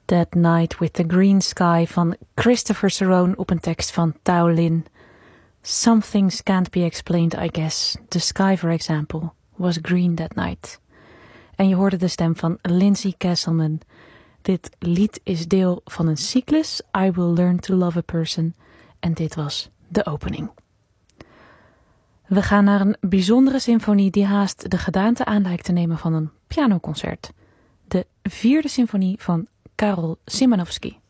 That Night with the Green Sky van Christopher Cerrone op een tekst van Tao Lin. Some things can't be explained, I guess. The sky, for example, was green that night. En je hoorde de stem van Lindsay Castleman. Dit lied is deel van een cyclus, I Will Learn to Love a Person. En dit was de opening. We gaan naar een bijzondere symfonie die haast de gedaante aan lijkt te nemen van een pianoconcert. De 4e symfonie van Karol Szymanowski.